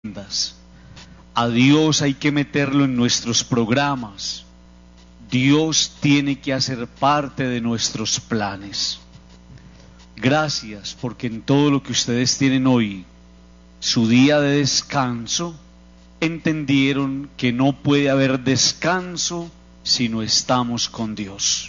A Dios hay que meterlo en nuestros programas. Dios tiene que hacer parte de nuestros planes. Gracias porque en todo lo que ustedes tienen hoy, su día de descanso, entendieron que no puede haber descanso si no estamos con Dios.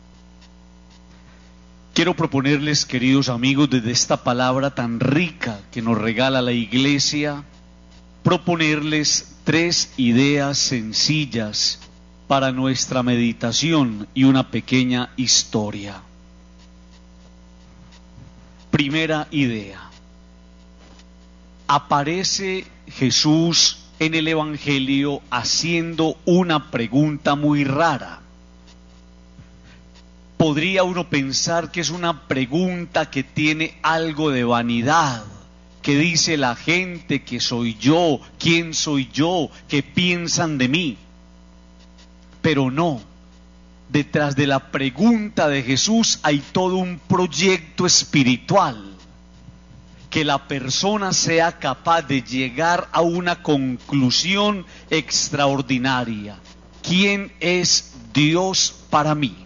Quiero proponerles, queridos amigos, desde esta palabra tan rica que nos regala la iglesia, proponerles 3 ideas sencillas para nuestra meditación y una pequeña historia. Primera idea. Aparece Jesús en el Evangelio haciendo una pregunta muy rara. Podría uno pensar que es una pregunta que tiene algo de vanidad, que dice la gente que soy yo, quién soy yo, qué piensan de mí. Pero no, detrás de la pregunta de Jesús hay todo un proyecto espiritual, que la persona sea capaz de llegar a una conclusión extraordinaria. ¿Quién es Dios para mí?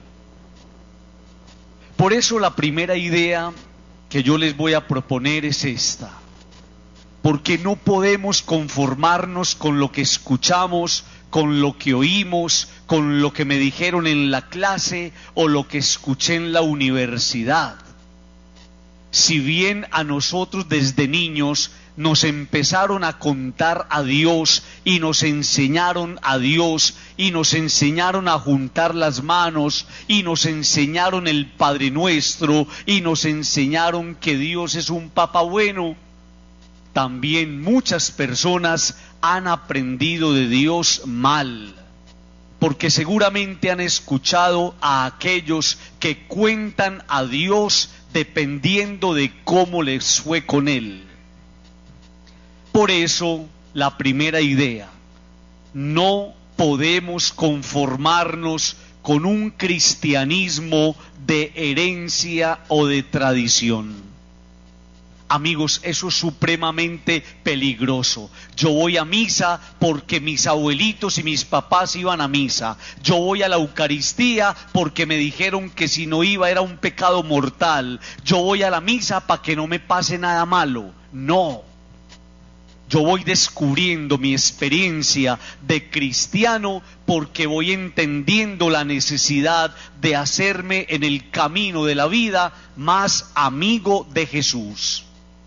Por eso la primera idea que yo les voy a proponer es esta. Porque no podemos conformarnos con lo que escuchamos, con lo que oímos, con lo que me dijeron en la clase o lo que escuché en la universidad. Si bien a nosotros desde niños nos empezaron a contar a Dios y nos enseñaron a Dios y nos enseñaron a juntar las manos y nos enseñaron el Padre Nuestro y nos enseñaron que Dios es un Papa bueno, también muchas personas han aprendido de Dios mal, porque seguramente han escuchado a aquellos que cuentan a Dios dependiendo de cómo les fue con Él. Por eso, la primera idea, no podemos conformarnos con un cristianismo de herencia o de tradición. Amigos, eso es supremamente peligroso. Yo voy a misa porque mis abuelitos y mis papás iban a misa. Yo voy a la Eucaristía porque me dijeron que si no iba era un pecado mortal. Yo voy a la misa para que no me pase nada malo. No. Yo voy descubriendo mi experiencia de cristiano porque voy entendiendo la necesidad de hacerme en el camino de la vida más amigo de Jesús.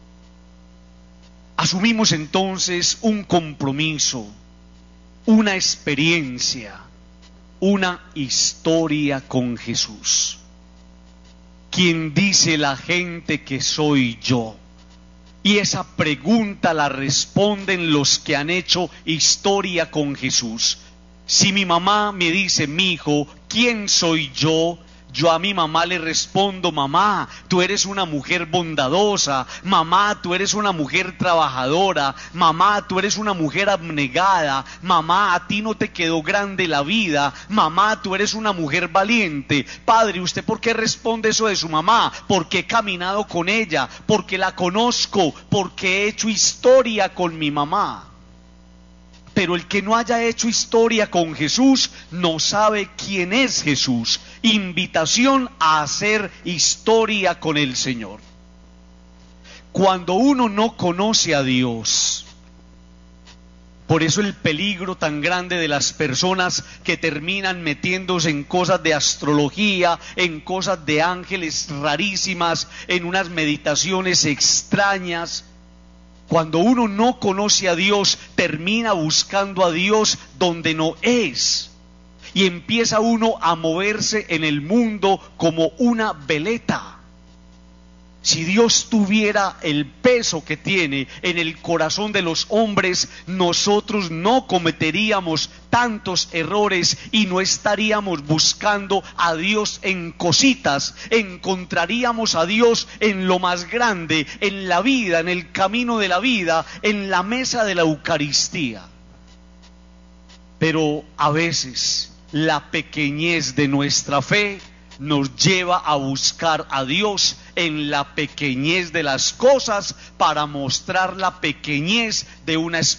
Asumimos entonces un compromiso, una experiencia, una historia con Jesús. ¿Quién dice la gente que soy yo? Y esa pregunta la responden los que han hecho historia con Jesús. Si mi mamá me dice, mi hijo, ¿quién soy yo? Yo a mi mamá le respondo, mamá, tú eres una mujer bondadosa, mamá, tú eres una mujer trabajadora, mamá, tú eres una mujer abnegada, mamá, a ti no te quedó grande la vida, mamá, tú eres una mujer valiente. Padre, ¿usted por qué responde eso de su mamá? Porque he caminado con ella, porque la conozco, porque he hecho historia con mi mamá. Pero el que no haya hecho historia con Jesús no sabe quién es Jesús. Invitación a hacer historia con el Señor. Cuando uno no conoce a Dios, por eso el peligro tan grande de las personas que terminan metiéndose en cosas de astrología, en cosas de ángeles rarísimas, en unas meditaciones extrañas. Cuando uno no conoce a Dios, termina buscando a Dios donde no es. Y empieza uno a moverse en el mundo como una veleta. Si Dios tuviera el peso que tiene en el corazón de los hombres, nosotros no cometeríamos tantos errores y no estaríamos buscando a Dios en cositas. Encontraríamos a Dios en lo más grande, en la vida, en el camino de la vida, en la mesa de la Eucaristía. Pero a veces la pequeñez de nuestra fe nos lleva a buscar a Dios en la pequeñez de las cosas para mostrar la pequeñez de una